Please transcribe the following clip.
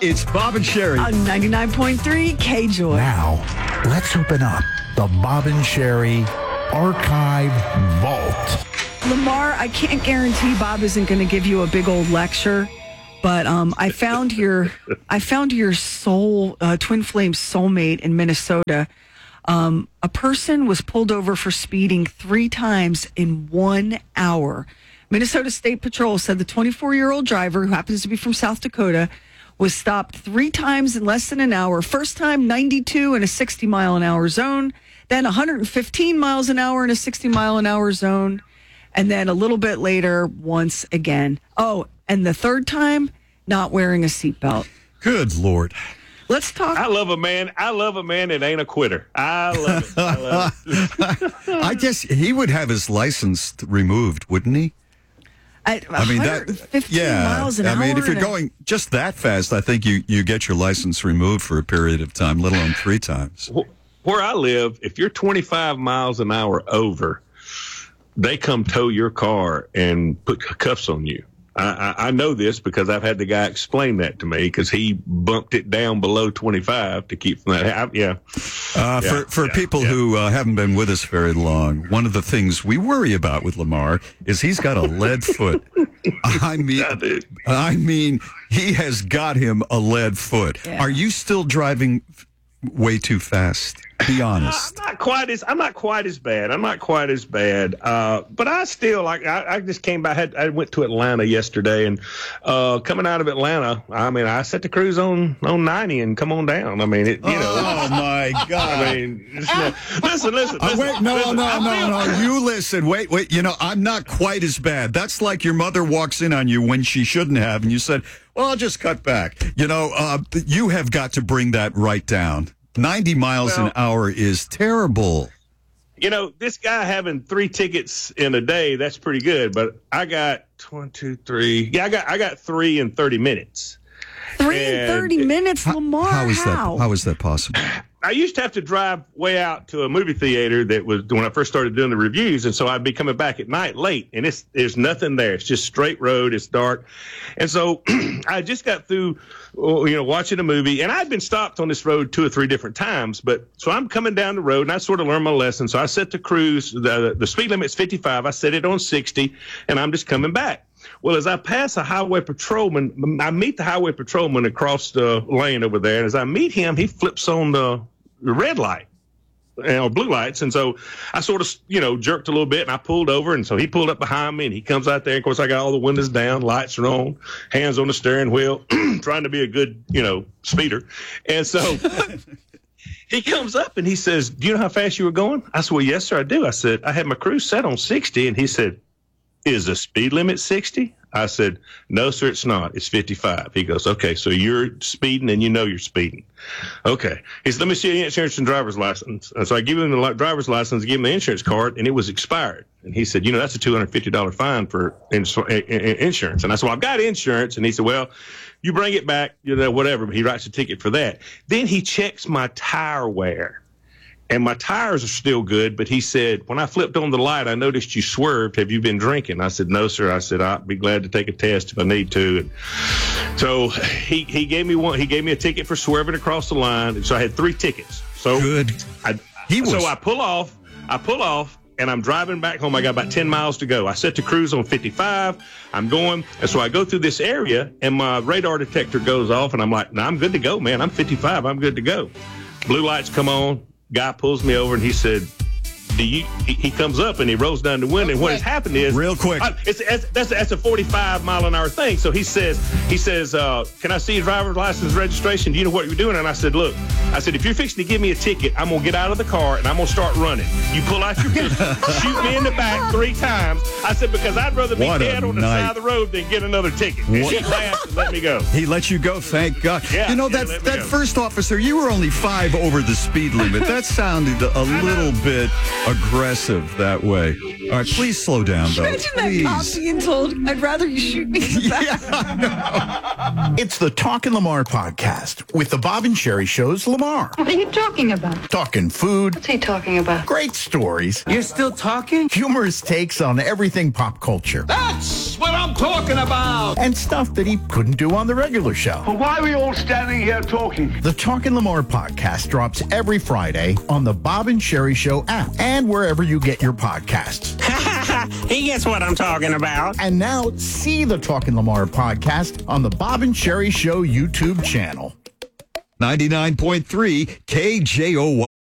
It's Bob and Sherry. On 99.3 K-Joy. Now, let's open up the Bob and Sherry Archive Vault. Lamar, I can't guarantee Bob isn't going to give you a big old lecture, but I found your soul twin flame soulmate in Minnesota. A person was pulled over for speeding 3 times in 1 hour. Minnesota State Patrol said the 24-year-old driver, who happens to be from South Dakota, was stopped 3 times in less than an hour. First time, 92 in a 60-mile-an-hour zone. Then 115 miles an hour in a 60-mile-an-hour zone. And then a little bit later, once again. Oh, and the third time, not wearing a seatbelt. Good Lord. Let's talk. I love a man that ain't a quitter. I love it. I guess he would have his license removed, wouldn't he? I mean, 115 miles an hour. I mean, if you're going just that fast, I think you get your license removed for a period of time, let alone 3 times. Where I live, if you're 25 miles an hour over, they come tow your car and put cuffs on you. I know this because I've had the guy explain that to me because he bumped it down below 25 to keep from that. For people who haven't been with us very long, one of the things we worry about with Lamar is he's got a lead foot. I mean, he has got him a lead foot. Yeah. Are you still driving way too fast? Be honest. I'm not quite as bad. But I still I just came back. I went to Atlanta yesterday, and coming out of Atlanta, I mean, I set the cruise on 90 and come on down. I mean, Oh my God! I mean, listen. Wait, no. You listen. Wait. You know, I'm not quite as bad. That's like your mother walks in on you when she shouldn't have, and you said, "Well, I'll just cut back." You know, you have got to bring that right down. 90 miles an hour is terrible. You know, this guy having 3 tickets in a day, that's pretty good. But I got 1, 2, 3. Yeah, I got 3 in 30 minutes. 3 in 30 minutes, Lamar? How is that possible? I used to have to drive way out to a movie theater that was when I first started doing the reviews. And so I'd be coming back at night late, and there's nothing there. It's just straight road. It's dark. And so I just got through, watching a movie, and I'd been stopped on this road 2 or 3 different times. But so I'm coming down the road, and I sort of learned my lesson. So I set the cruise, the speed limit's 55. I set it on 60, and I'm just coming back. Well, as I pass a highway patrolman, I meet the highway patrolman across the lane over there. And as I meet him, he flips on the red light or blue lights. And so I sort of, jerked a little bit, and I pulled over. And so he pulled up behind me, and he comes out there. Of course, I got all the windows down, lights are on, hands on the steering wheel, trying to be a good, speeder. And so he comes up and he says, "Do you know how fast you were going?" I said, "Well, yes, sir, I do." I said, "I had my cruise set on 60. And he said, "Is the speed limit 60? I said, "No, sir, it's not. It's 55. He goes, "Okay, so you're speeding and you're speeding." Okay. He said, "Let me see the insurance and driver's license." And so I give him the driver's license, give him the insurance card, and it was expired. And he said, "That's a $250 fine for insurance." And I said, "Well, I've got insurance." And he said, "Well, you bring it back, whatever." But he writes a ticket for that. Then he checks my tire wear. And my tires are still good, but he said, "When I flipped on the light, I noticed you swerved. Have you been drinking?" I said, "No, sir." I said, "I'll be glad to take a test if I need to." And so he gave me one. He gave me a ticket for swerving across the line. And so I had 3 tickets. So good. So I pull off, and I'm driving back home. I got about 10 miles to go. I set the cruise on 55. I'm going. And so I go through this area, and my radar detector goes off, and I'm like, "No, I'm good to go, man. I'm 55. I'm good to go." Blue lights come on. Guy pulls me over, and he said, he comes up and he rolls down the window. And what has happened is real quick. That's a 45 mile an hour thing. So he says, "Can I see your driver's license registration? Do you know what you're doing?" And I said, "Look," I said, "if you're fixing to give me a ticket, I'm gonna get out of the car and I'm gonna start running. You pull out your pistol, shoot me in the back 3 times." I said, "Because I'd rather be dead on the side of the road than get another ticket." And he laughed and let me go. He let you go, thank God. Yeah, that first officer, you were only 5 over the speed limit. That sounded a little bit aggressive that way. All right, please slow down, though. Imagine that cop being told, "I'd rather you shoot me in the back." Yeah, It's the Talkin' Lamar podcast with the Bob and Sherry Show's Lamar. What are you talking about? Talking food. What's he talking about? Great stories. You're still talking? Humorous takes on everything pop culture. That's what I'm talking about. And stuff that he couldn't do on the regular show. Well, why are we all standing here talking? The Talkin' Lamar podcast drops every Friday on the Bob and Sherry Show app and wherever you get your podcasts. He gets what I'm talking about. And now see the Talkin' Lamar podcast on the Bob and Sherry Show YouTube channel. 99.3 KJOY.